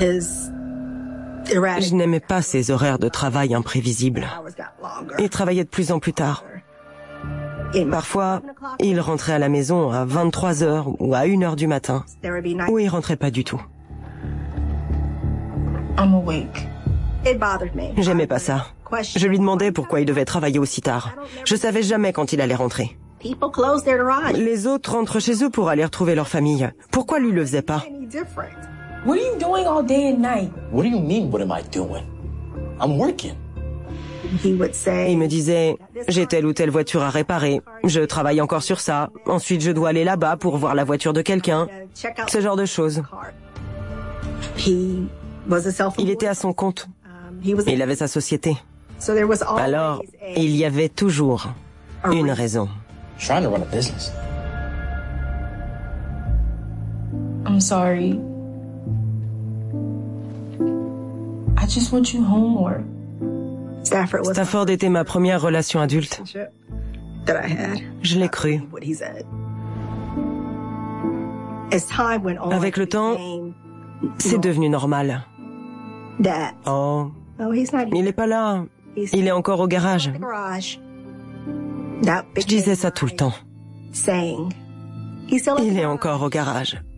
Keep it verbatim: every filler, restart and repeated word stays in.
Je n'aimais pas ses horaires de travail imprévisibles. Il travaillait de plus en plus tard. Parfois, il rentrait à la maison à vingt-trois heures ou à une heure du matin, ou il rentrait pas du tout. J'aimais pas ça. Je lui demandais pourquoi il devait travailler aussi tard. Je savais jamais quand il allait rentrer. Les autres rentrent chez eux pour aller retrouver leur famille. Pourquoi lui le faisait pas? What are you doing all day and night? What do you mean, what am I doing? I'm working. Il me disait, j'ai telle ou telle voiture à réparer, je travaille encore sur ça, ensuite je dois aller là-bas pour voir la voiture de quelqu'un, ce genre de choses. Il était à son compte, il avait sa société. Alors, il y avait toujours une raison. Trying to run a business. I'm sorry. I just want you home more. Stafford était ma première relation adulte. Je l'ai cru. Avec le temps, c'est devenu normal. Oh, il n'est pas là. Il est encore au garage. Je disais ça tout le temps. Il est encore au garage.